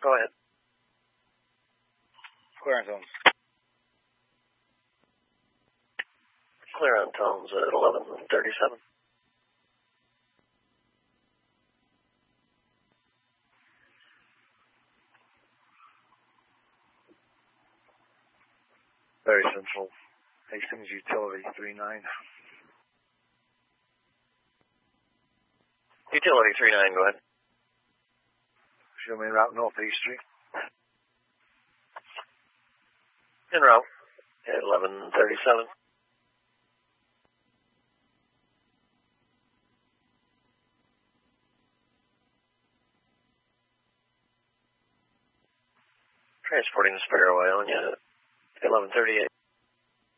Go ahead. Clear on tones. Clear on tones at 11:37. Very Central. Hastings Utility 39. Utility 39, go ahead. Show me route Northeast Street. En route at 11:37. Transporting the spare oil, and 11:38.